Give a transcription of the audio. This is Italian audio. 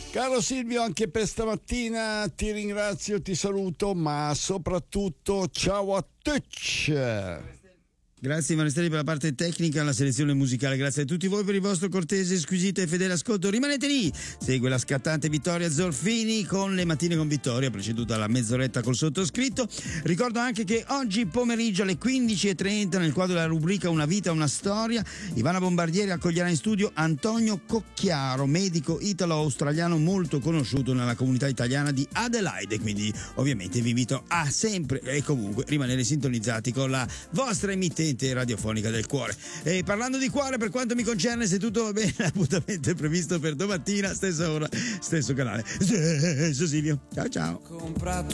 Caro Silvio, anche per stamattina ti ringrazio, ti saluto, ma soprattutto ciao a tutti. Grazie Manestelli per la parte tecnica, la selezione musicale, grazie a tutti voi per il vostro cortese, squisito e fedele ascolto. Rimanete lì, segue la scattante Vittoria Zorfini con Le Mattine con Vittoria, preceduta la mezz'oretta col sottoscritto. Ricordo anche che oggi pomeriggio alle 15:30, nel quadro della rubrica Una vita, una storia, Ivana Bombardieri accoglierà in studio Antonio Cocchiaro, medico italo-australiano molto conosciuto nella comunità italiana di Adelaide, quindi ovviamente vi invito a sempre e comunque rimanere sintonizzati con la vostra emittente radiofonica del cuore. E parlando di cuore, per quanto mi concerne, se tutto va bene, l'appuntamento è previsto per domattina, stessa ora, stesso canale. Stesso Silvio. Ciao ciao.